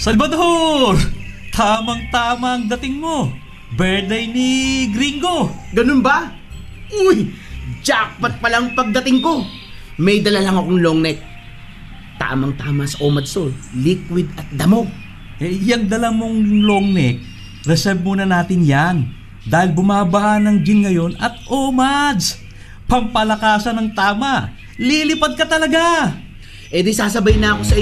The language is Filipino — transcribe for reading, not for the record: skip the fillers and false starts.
Salvador! Tamang-tama ang dating mo. Birthday ni Gringo. Ganun ba? Uy, jackpot pa lang pagdating ko. May dala lang akong long neck. Tamang-tama sa Omadsol, liquid at damo. Yung dala mong long neck, reserve muna natin yan. Dahil bumabaha ng gin ngayon at Omads. Pampalakasan ng tama. Lilipad ka talaga. Di sasabay na ako sa